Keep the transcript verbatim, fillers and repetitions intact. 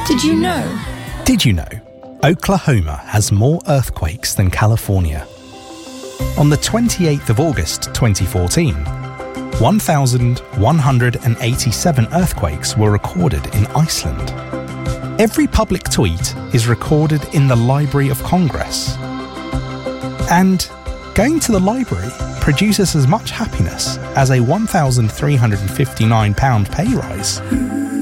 Did you know? Did you know Oklahoma has more earthquakes than California? On the twenty-eighth of August twenty fourteen, one thousand one hundred eighty-seven earthquakes were recorded in Iceland. Every public tweet is recorded in the Library of Congress. And going to the library produces as much happiness as a one thousand three hundred fifty-nine pounds pay rise.